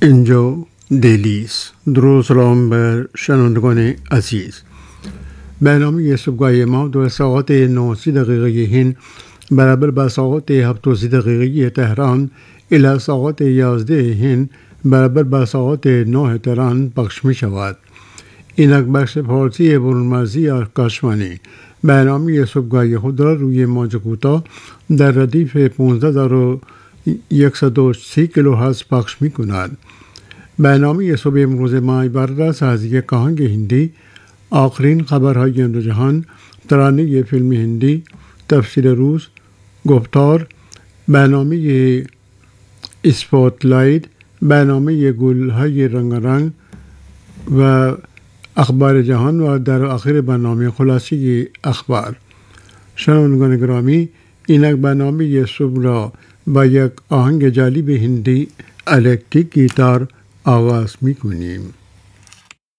اینجا دیلیست. درود سلام بر شنوندگان عزیز. برنامه صبحگاهی ما 2 ساعت 9 دقیقه هند برابر با ساعت 7 دقیقه تهران الی ساعت 11 هند برابر با ساعت 9 تهران پخش می شود. اینک بخش فارسی برنامه‌ریزی آکاشوانی برنامه صبحگاهی خود را روی موج کوتاه در ردیف 15130 کیلوهرتز پخش می کند. برنامه صبح امروز ما عبارت است از یک آهنگ هندی، آخرین خبرهای این جهان، ترانه فیلم هندی، تفسیر روز، گفتار، برنامه اسپاتلایت، برنامه گلهای رنگارنگ و اخبار جهان و در آخر برنامه خلاصه اخبار. شنوندگان گرامی، اینک برنامه صبح را با یک آهنگ جالب هندی الکتریک گیتار آغاز می کنیم.